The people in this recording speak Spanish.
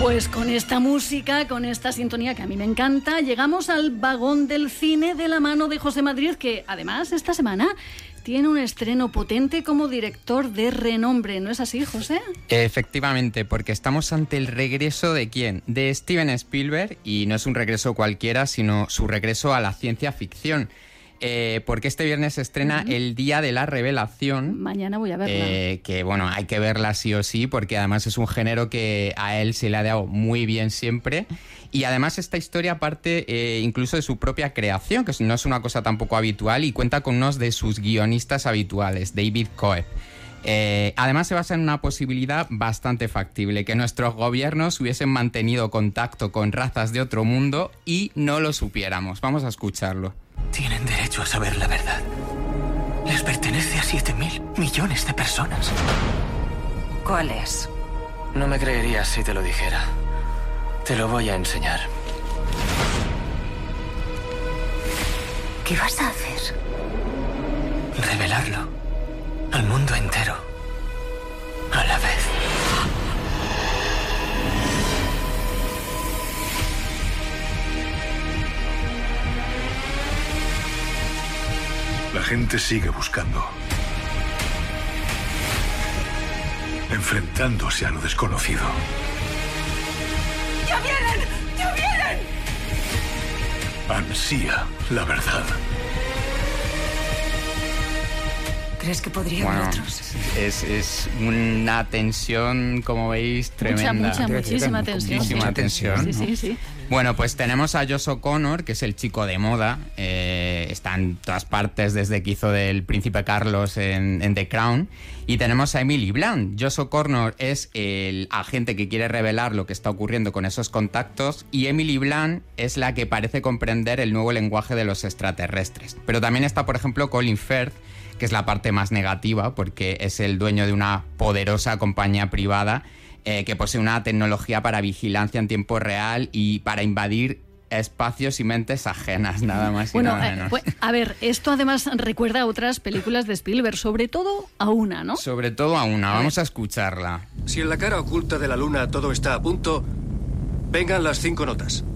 Pues con esta música, con esta sintonía que a mí me encanta, llegamos al vagón del cine de la mano de José Madrid, que además esta semana tiene un estreno potente como director de renombre. ¿No es así, José? Efectivamente, porque estamos ante el regreso ¿de quién? De Steven Spielberg, y no es un regreso cualquiera, sino su regreso a la ciencia ficción. Porque este viernes se estrena El Día de la Revelación. Mañana voy a verla. Que bueno, hay que verla sí o sí, porque además es un género que a él se le ha dado muy bien siempre. Y además esta historia parte incluso de su propia creación, que no es una cosa tampoco habitual, y cuenta con unos de sus guionistas habituales, David Coeb. Además se basa en una posibilidad bastante factible, que nuestros gobiernos hubiesen mantenido contacto con razas de otro mundo y no lo supiéramos. Vamos a escucharlo. Tienen derecho a saber la verdad. Les pertenece a 7.000 millones de personas. ¿Cuál es? No me creerías si te lo dijera. Te lo voy a enseñar. ¿Qué vas a hacer? Revelarlo al mundo entero a la vez. La gente sigue buscando, enfrentándose a lo desconocido. ¡Ya vienen! ¡Ya vienen! Ansía la verdad. ¿Crees que podrían otros? Es una tensión, como veis, tremenda. Muchísima tensión. Muchísima tensión. Sí. Bueno, pues tenemos a Josh O'Connor, que es el chico de moda. Está en todas partes desde que hizo del Príncipe Carlos en The Crown. Y tenemos a Emily Blunt. Josh O'Connor es el agente que quiere revelar lo que está ocurriendo con esos contactos. Y Emily Blunt es la que parece comprender el nuevo lenguaje de los extraterrestres. Pero también está, por ejemplo, Colin Firth, que es la parte más negativa, porque es el dueño de una poderosa compañía privada que posee una tecnología para vigilancia en tiempo real y para invadir espacios y mentes ajenas, nada más y nada menos. Pues, a ver, esto además recuerda a otras películas de Spielberg, sobre todo a una, ¿no? Sobre todo a una, vamos a escucharla. Si en la cara oculta de la luna todo está a punto, vengan las 5 notas.